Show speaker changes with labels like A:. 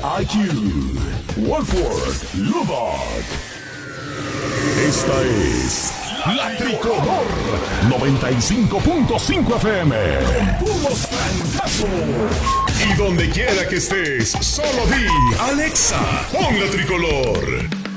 A: IQ, Wolford, Lubbock. Esta es La Tricolor 95.5 FM. Con puros francazos. Y donde quiera que estés, solo di Alexa, pon La Tricolor.